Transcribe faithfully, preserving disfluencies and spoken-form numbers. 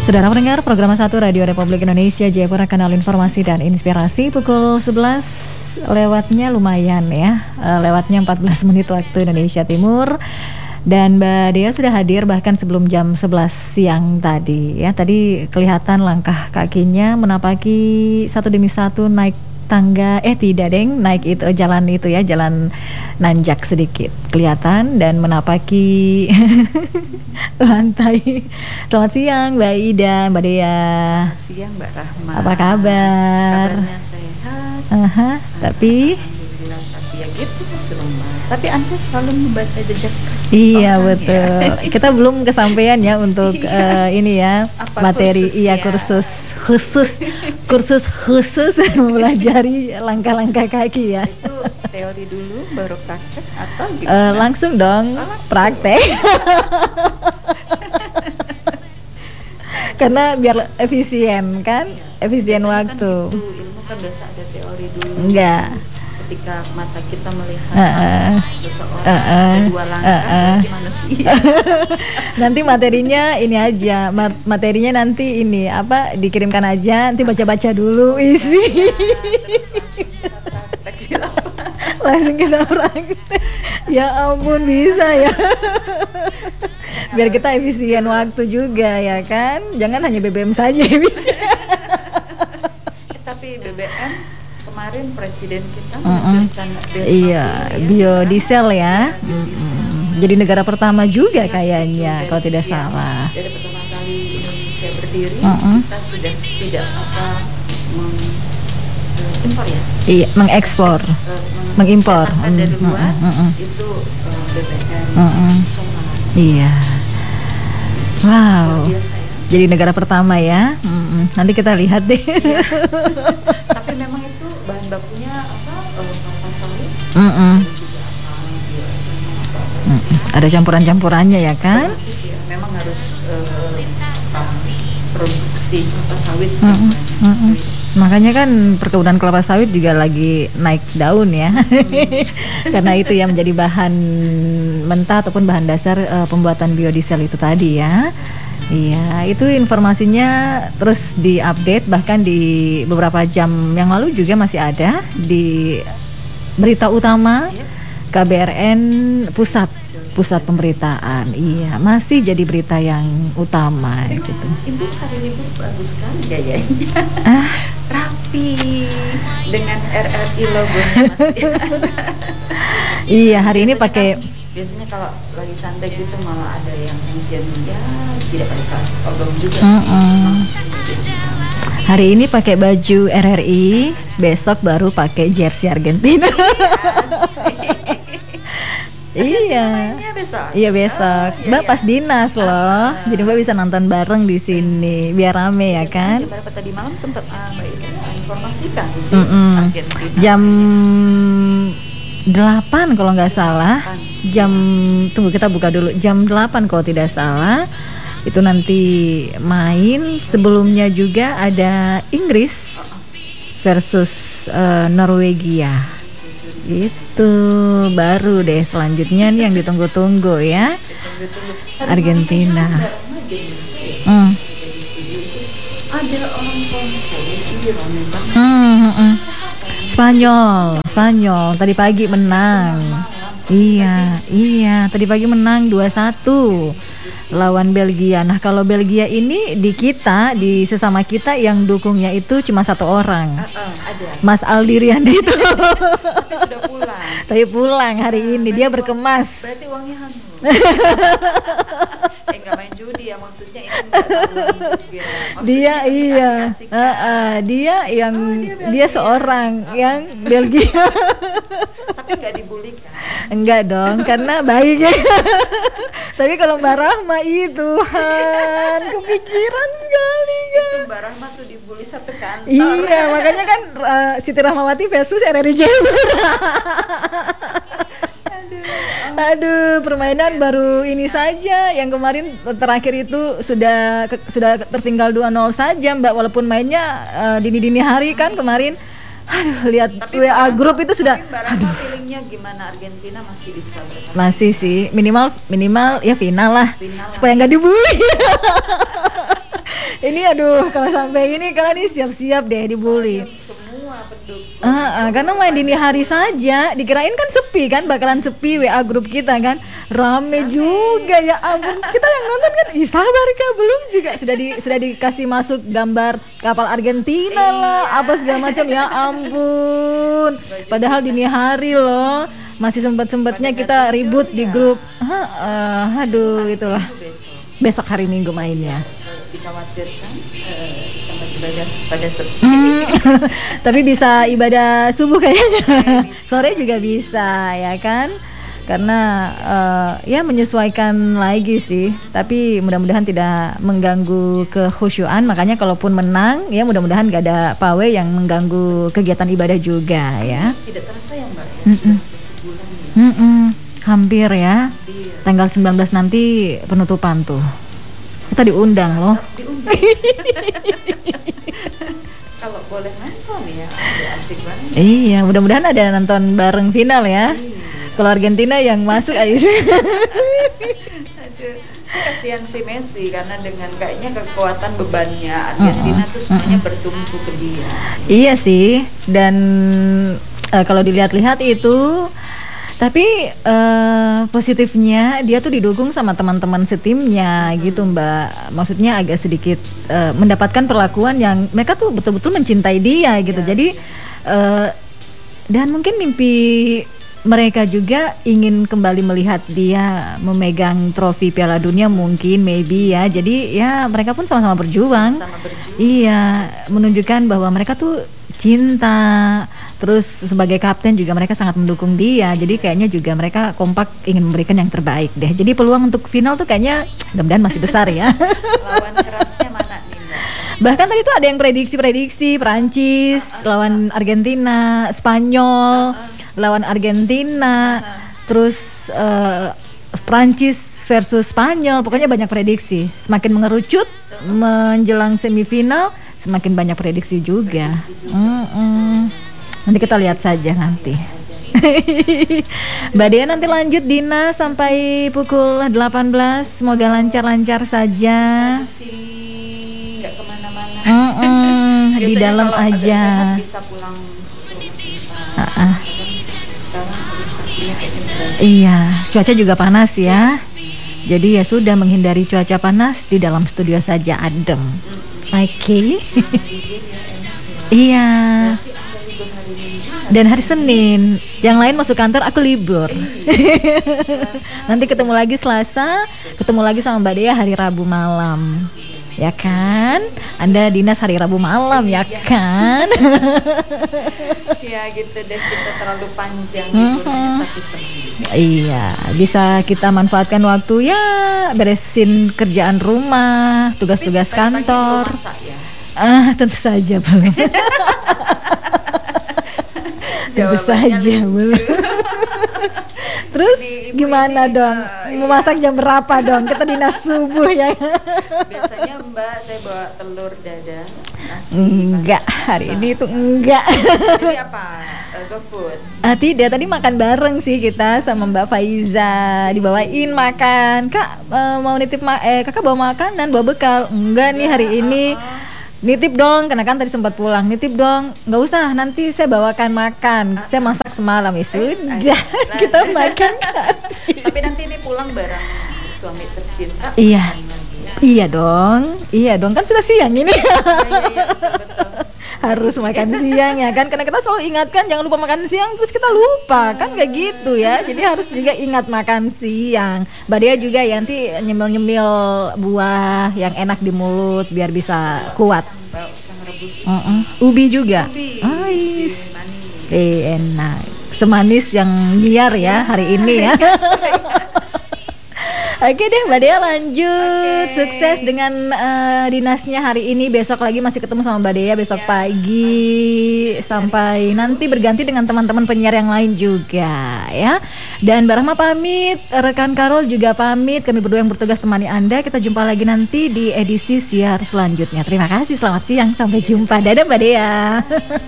Saudara pendengar program satu Radio Republik Indonesia Jayapura, kanal informasi dan inspirasi, pukul sebelas lewatnya lumayan ya, lewatnya empat belas menit waktu Indonesia Timur. Dan Mbak Dea sudah hadir bahkan sebelum jam sebelas siang tadi ya. Tadi kelihatan langkah kakinya menapaki satu demi satu naik tangga, eh tidak deng, naik itu jalan itu ya, jalan nanjak sedikit kelihatan dan menapaki lantai. Selamat siang Mbak Ida, Mbak Dea. Selamat siang Mbak Rahma. Apa kabar? Kabarnya sehat. Aha, tapi Alhamdulillah, tapi ya gitu Mas Mas. Tapi Anda selalu membaca jejak. Iya orang, betul. Ya. Kita belum kesampaian ya untuk uh, ini ya Apa materi kursus, iya ya? kursus khusus kursus khusus mempelajari langkah-langkah kaki ya. Itu teori dulu baru praktek atau gimana? Uh, langsung dong Oh, langsung. praktek. Karena biar efisien kan, efisien Biasanya waktu. Kan itu, ilmu kan biasa ada teori dulu. Enggak. Ketika mata kita melihat Uh, uh, seseorang uh, uh, ada dua langkah uh, uh. berarti manusia. Nanti materinya ini aja, mat- materinya nanti ini apa dikirimkan aja, nanti baca-baca dulu isi. Langsung kita praktek. Ya ampun, bisa ya. Biar kita efisien waktu juga ya kan. Jangan hanya B B M saja bisa. Tapi B B M kemarin presiden kita Mm-mm. meluncurkan Iya, biodiesel ya. Biodiesel. Mm-mm. Jadi negara pertama juga kayaknya Dari kalau tidak sekian- salah. Dari pertama kali Indonesia berdiri, Mm-mm. kita sudah tidak apa mengimpor ya. Iya, mengekspor, Eh, meng- mengimpor. mendatangkan dari Mm, luar mm, mm, mm. itu eh, B B M, Mm-mm. solar. Iya. Wow. Luar biasa ya. Jadi negara pertama ya. Mm-mm. Nanti kita lihat deh. Tapi memang itu bahan bakunya apa? eh, kelapa sawit. Mm-mm. Dan juga apa? Bio, apa, Mm-mm. Ada campuran-campurannya ya kan? otomatis ya, memang harus eh, apa, produksi kelapa sawit. Mm-mm. banyak. Mm-mm. Makanya kan perkebunan kelapa sawit juga lagi naik daun ya. Karena itu yang menjadi bahan mentah ataupun bahan dasar uh, pembuatan biodiesel itu tadi ya. Iya, itu informasinya terus diupdate, bahkan di beberapa jam yang lalu juga masih ada di berita utama K B R N pusat pusat pemberitaan. Iya, masih jadi berita yang utama gitu. Ibu hari libur bagus sekali gayanya. Ah, Rapi dengan R R I logonya masih. iya, hari ini Biasanya pakai kan- biasanya kalau lagi santai gitu malah ada yang mungkin ya tidak pakai tas logam juga sih. Mm-mm. Jadi santai. hari ini pakai baju R R I, besok baru pakai jersey Argentina. Iya. Mainnya besok. Iya besok. Oh, iya, Mbak iya. pas dinas loh. Jadi Mbak bisa nonton bareng di sini biar rame ya kan. Ya, pada tadi malam sempat ah, Mbak itu informasikan sih Mm-mm. Argentina. Jam delapan kalau nggak salah. Jam tunggu kita buka dulu. Jam delapan kalau tidak salah. Itu nanti main. Sebelumnya juga ada Inggris versus eh, Norwegia. Itu baru deh selanjutnya nih yang ditunggu-tunggu ya. Argentina. Hmm. Ada orang Kongo itu rame banget. Hmm, hmm, hmm. Spanyol, Spanyol tadi pagi menang. Iya, iya, tadi pagi menang dua satu lawan Belgia. Nah, kalau Belgia ini di kita, di sesama kita yang dukungnya itu cuma satu orang. Uh, uh, ada. Mas Aldi Riandito. Tapi sudah pulang. Tapi pulang hari ini dia berkemas. Berarti uangnya hangus. eh nggak main judi ya maksudnya ini nggak tahu juga. Maksudnya Dia iya, asik-asik Uh, uh, dia yang Oh, dia dia, Belgia. seorang yang Belgia. tapi nggak dibully kan. Enggak dong, karena baik ya. Tapi kalau Mbak Rahma itu, Tuhan, kepikiran sekali kan. Itu Mbak Rahma tuh dibully satu kantor. Iya, makanya kan uh, Siti Rahmawati versus R R I Jayapura. Aduh, permainan baru ini saja. Yang kemarin terakhir itu sudah ke- sudah tertinggal dua nol saja, Mbak. Walaupun mainnya uh, dini-dini hari kan kemarin. Aduh, lihat Tapi W A Mbak grup Rahma- itu sudah. tapi Mbak Rahma feelingnya gimana Argentina masih bisa bertahan? Masih sih, minimal minimal ya final lah. Final lah. Supaya nggak dibully. Ini aduh, kalau sampai ini kalian ini siap-siap deh dibully. Semua pendukung. Ah, ah, karena main dini hari saja, dikirain kan sepi kan, bakalan sepi W A grup kita kan, rame juga ya ampun. Kita yang nonton kan, ih sabar kak, belum juga sudah di sudah dikasih masuk gambar kapal Argentina lah, apa segala macam ya ampun. Padahal dini hari loh, masih sempat-sempatnya kita ribut di grup. Ah, ah, aduh itulah. Besok hari Minggu mainnya. Dikhawatirkan eh, sama ibadah pada sepi. Hmm, tapi bisa ibadah subuh kayaknya. Sore juga bisa ya kan? Karena uh, ya menyesuaikan lagi sih. Tapi mudah-mudahan tidak mengganggu kekhusyuan. Makanya kalaupun menang ya mudah-mudahan gak ada pawe yang mengganggu kegiatan ibadah juga ya. Tidak terasa ya Mbak ya. Mm-mm. Sudah sebulan ya. Mm-mm. Hampir ya. Hampir. Tanggal sembilan belas nanti penutupan tuh. Kita diundang loh. Diundang. Kalau boleh nonton ya, ya asik banget. Iya, mudah-mudahan ada nonton bareng final ya. Kalau Argentina yang masuk aja. Aduh, saya kasihan si Messi karena dengan kayaknya kekuatan bebannya Argentina tuh semuanya bertumpu ke dia. Iya sih, dan uh, kalau dilihat-lihat itu, tapi uh, positifnya dia tuh didukung sama teman-teman setimnya gitu Mbak. Maksudnya agak sedikit uh, mendapatkan perlakuan yang mereka tuh betul-betul mencintai dia gitu. Ya. Jadi uh, dan mungkin mimpi mereka juga ingin kembali melihat dia memegang trofi Piala Dunia mungkin maybe ya. Jadi ya mereka pun sama-sama berjuang. Sama-sama berjuang. Iya, menunjukkan bahwa mereka tuh cinta. Terus sebagai kapten juga mereka sangat mendukung dia. Jadi kayaknya juga mereka kompak ingin memberikan yang terbaik deh. Jadi peluang untuk final tuh kayaknya mudah-mudahan masih besar ya. Lawan kerasnya mana nih Mbak? Bahkan tadi tuh ada yang prediksi-prediksi Prancis lawan Argentina, Spanyol lawan Argentina, terus uh, Prancis versus Spanyol. Pokoknya banyak prediksi. Semakin mengerucut menjelang semifinal, semakin banyak prediksi juga. Prediksi juga. Mm-mm. Nanti kita lihat saja nanti. Mbak Dea nanti lanjut Dina sampai pukul delapan belas. Semoga lancar-lancar saja. Masih nggak kemana-mana. Mm-mm, di Biasanya dalam kalau agak aja. sehat bisa pulang ke rumah sebentar. Ah-ah. Sekarang harus pastinya aja berarti. Iya, cuaca juga panas ya. Jadi ya sudah menghindari cuaca panas, di dalam studio saja adem. Oke. Iya. Dan hari Senin, yang lain masuk kantor, aku libur. Nanti ketemu lagi Selasa, ketemu lagi sama Mbak Dea hari Rabu malam. Ya kan? Anda dinas hari Rabu malam ya kan? Ya gitu deh, kita terlalu panjang Mhm. liburnya tapi seminggu. Iya, bisa kita manfaatkan waktu ya beresin kerjaan rumah, tugas-tugas Tapi pagi-pagi kantor. belum masak ya? Ah, tentu saja belum. Tentu Jawabannya saja lucu. belum. Terus Ini ibu gimana ini, dong? uh, Mau iya. masak jam berapa dong? Kita dinas subuh ya. Biasanya Mbak saya bawa telur dadar, nasi. Enggak, masak, hari masak. ini tuh enggak. Jadi apa? Uh, GoFood. Ah, tidak, tadi makan bareng sih kita sama Mbak Faiza. Dibawain makan. Kak eh, mau nitip ma- eh kakak bawa makanan, bawa bekal. Enggak nih hari ini. Nitip dong, karena kan tadi sempat pulang. Nitip dong, nggak usah. Nanti saya bawakan makan. Saya masak semalam ya sudah. Kita makan. Tapi nanti ini pulang bareng suami tercinta. Iya. makan lagi ya. Iya dong, iya dong, kan sudah siang ini. Iya, iya, iya, betul-betul. Harus makan siang ya kan, karena kita selalu ingatkan jangan lupa makan siang, terus kita lupa kan kayak gitu ya. Jadi harus juga ingat makan siang. Mbak Dea juga ya nanti nyemil-nyemil buah yang enak di mulut biar bisa kuat. Mbak sang rebus. Mm-mm. Ubi juga. Ubi. Ais. Ubi manis. Eh, enak. Semanis yang liar ya hari ini ya. Oke deh Mbak Dea lanjut. Oke. Sukses dengan eh, dinasnya hari ini. Besok lagi masih ketemu sama Mbak Dea besok Ya. pagi. Sampai nanti berganti dengan teman-teman penyiar yang lain juga ya. Dan Mbak Rahma pamit, rekan Karol juga pamit. Kami berdua yang bertugas temani Anda. Kita jumpa lagi nanti di edisi siar selanjutnya. Terima kasih, selamat siang, sampai jumpa. Dadah Mbak Dea.